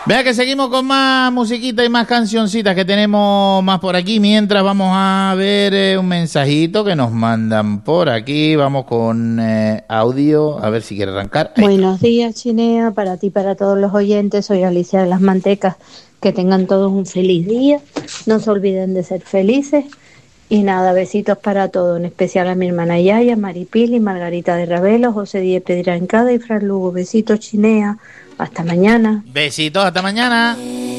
Vea que seguimos con más musiquita y más cancioncitas que tenemos más por aquí. Mientras vamos a ver un mensajito que nos mandan por aquí. Vamos con audio, a ver si quiere arrancar. Ahí. Buenos días, Chinea, para ti, para todos los oyentes. Soy Alicia de las Mantecas. Que tengan todos un feliz día. No se olviden de ser felices. Y nada, besitos para todos, en especial a mi hermana Yaya, Maripili, Margarita de Ravelo, José Díez Pedirancada y Fran Lugo. Besitos, Chinea. Hasta mañana. Besitos, hasta mañana.